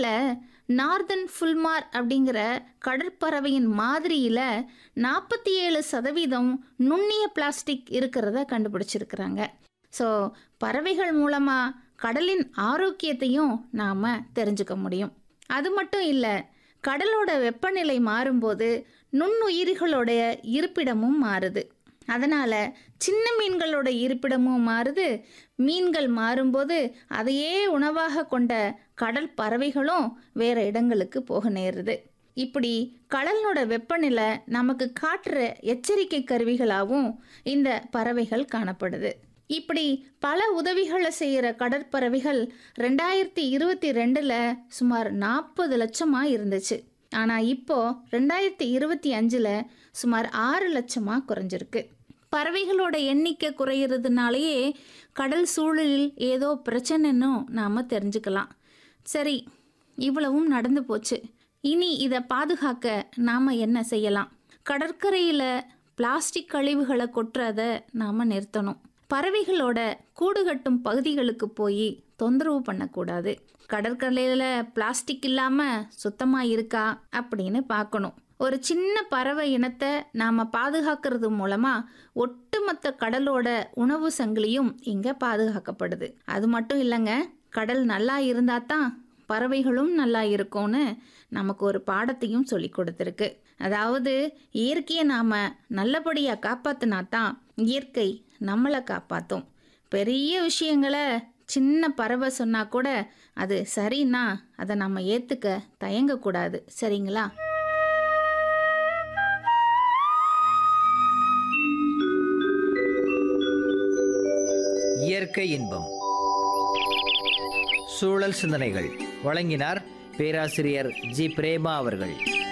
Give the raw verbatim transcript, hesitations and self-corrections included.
Northern ஃபுல்மார் அப்படிங்கிற கடற்பறவையின் மாதிரியில் நாற்பத்தி ஏழு சதவீதம் நுண்ணிய பிளாஸ்டிக் இருக்கிறத கண்டுபிடிச்சிருக்கிறாங்க. ஸோ பறவைகள் மூலமாக கடலின் ஆரோக்கியத்தையும் நாம் தெரிஞ்சுக்க முடியும். அது மட்டும் இல்லை, கடலோட வெப்பநிலை மாறும்போது நுண்ணுயிரிகளோடைய இருப்பிடமும் மாறுது. அதனால் சின்ன மீன்களோட இருப்பிடமும் மாறுது. மீன்கள் மாறும்போது அதையே உணவாக கொண்ட கடல் பறவைகளும் வேறு இடங்களுக்கு போக நேருது. இப்படி கடலோட வெப்பநிலை நமக்கு காட்டுற எச்சரிக்கை கருவிகளாகவும் இந்த பறவைகள் காணப்படுது. இப்படி பல உதவிகளை செய்கிற கடற்பறவைகள் ரெண்டாயிரத்தி இருபத்தி ரெண்டில் சுமார் நாற்பது லட்சமாக இருந்துச்சு. ஆனால் இப்போது ரெண்டாயிரத்தி இருபத்தி அஞ்சில் சுமார் ஆறு லட்சமாக குறைஞ்சிருக்கு. பறவைகளோட எண்ணிக்கை குறையிறதுனாலேயே கடல் சூழலில் ஏதோ பிரச்சனைன்னு நாம் தெரிஞ்சுக்கலாம். சரி, இவ்வளவும் நடந்து போச்சு. இனி இதை பாதுகாக்க நாம் என்ன செய்யலாம்? கடற்கரையில் பிளாஸ்டிக் கழிவுகளை கொட்டுறதை நாம் நிறுத்தணும். பறவைகளோட கூடு கட்டும் பகுதிகளுக்கு போய் தொந்தரவு பண்ணக்கூடாது. கடற்கரையில் பிளாஸ்டிக் இல்லாமல் சுத்தமாக இருக்கா அப்படின்னு பார்க்கணும். ஒரு சின்ன பறவை இனத்தை நாம் பாதுகாக்கிறது மூலமாக ஒட்டுமொத்த கடலோட உணவு சங்கிலியும் இங்கே பாதுகாக்கப்படுது. அது மட்டும் இல்லைங்க, கடல் நல்லா இருந்தால் தான் பறவைகளும் நல்லா இருக்கும்னு நமக்கு ஒரு பாடத்தையும் சொல்லி கொடுத்துருக்கு. அதாவது இயற்கையை நாம் நல்லபடியாக காப்பாற்றினா தான் இயற்கை நம்மளை காப்பாற்றும். பெரிய விஷயங்களை சின்ன பறவை சொன்னால் கூட அது சரின்னா அதை நம்ம ஏற்றுக்க தயங்கக்கூடாது. சரிங்களா? இயற்கை இன்பம் சூழல் சிந்தனைகள் வழங்கினார் பேராசிரியர் ஜி பிரேமா அவர்கள்.